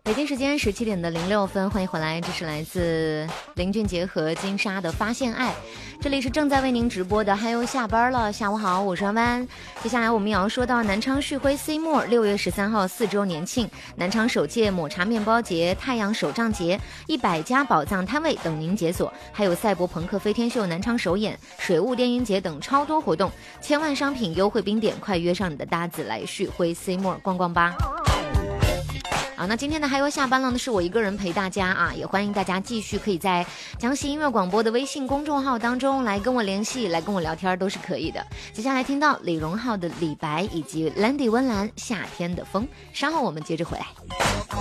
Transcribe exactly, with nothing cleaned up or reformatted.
北京时间十七点的零六分，欢迎回来，这是来自林俊杰和金莎的《发现爱》，这里是正在为您直播的，还有下班了，下午好，我是弯弯。接下来我们也要说到南昌旭辉 C More 六月十三号四周年庆，南昌首届抹茶面包节、太阳手账节，一百家宝藏摊位等您解锁，还有赛博朋克飞天秀南昌首演、水雾电音节等超多活动，千万商品优惠冰点，快约上你的搭子来旭辉 C More 逛逛吧。好，那今天呢还有下班了呢，是我一个人陪大家啊，也欢迎大家继续可以在江西音乐广播的微信公众号当中来跟我联系，来跟我聊天都是可以的。接下来听到李荣浩的李白以及 Landy 温岚夏天的风，稍后我们接着回来。